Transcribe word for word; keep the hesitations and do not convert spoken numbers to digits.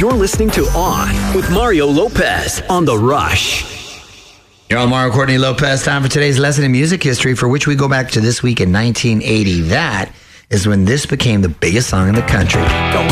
You're listening to On with Mario Lopez on The Rush. You're on Mario Courtney Lopez. Time for today's lesson in music history, for which we go back to this week in nineteen eighty. That is when this became the biggest song in the country. Going